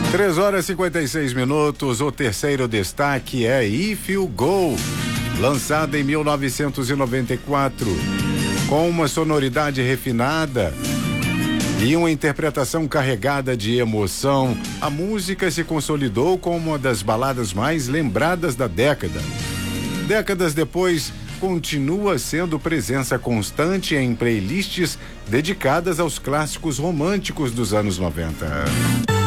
3h56. O terceiro destaque é If You Go, lançada em 1994, com uma sonoridade refinada e uma interpretação carregada de emoção. A música se consolidou como uma das baladas mais lembradas da década. Décadas depois, continua sendo presença constante em playlists dedicadas aos clássicos românticos dos anos 90.